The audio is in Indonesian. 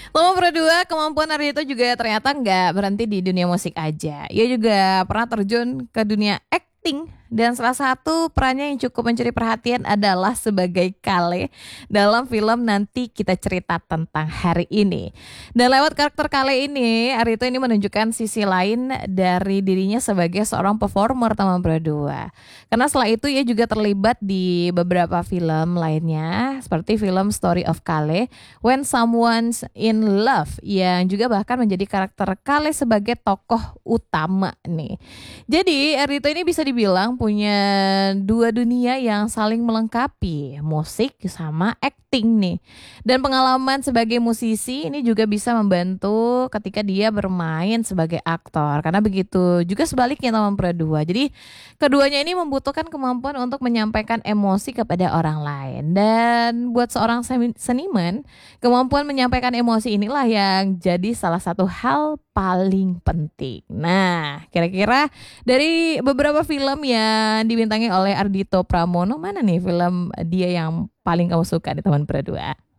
Loma Perdua, kemampuan Ardhito juga ternyata nggak berhenti di dunia musik aja. Ia juga pernah terjun ke dunia acting dan salah satu perannya yang cukup mencuri perhatian adalah sebagai Kale dalam film Nanti Kita Cerita Tentang Hari Ini. Dan lewat karakter Kale ini, Ardhito ini menunjukkan sisi lain dari dirinya sebagai seorang performer Loma Perdua. Karena setelah itu ia juga terlibat di beberapa film lainnya seperti film Story of Kale, When Someone's in Love yang juga bahkan menjadi karakter Kale sebagai tokoh utama nih. Jadi Ardhito ini bisa dibilang punya dua dunia yang saling melengkapi, musik sama acting nih. Dan pengalaman sebagai musisi ini juga bisa membantu ketika dia bermain sebagai aktor. Karena begitu juga sebaliknya teman Perdua. Jadi keduanya ini membutuhkan kemampuan untuk menyampaikan emosi kepada orang lain. Dan buat seorang seniman, kemampuan menyampaikan emosi inilah yang jadi salah satu hal paling penting. Nah, kira-kira dari beberapa film yang dibintangi oleh Ardhito Pramono, mana nih film dia yang paling kamu suka di Teman Berdua?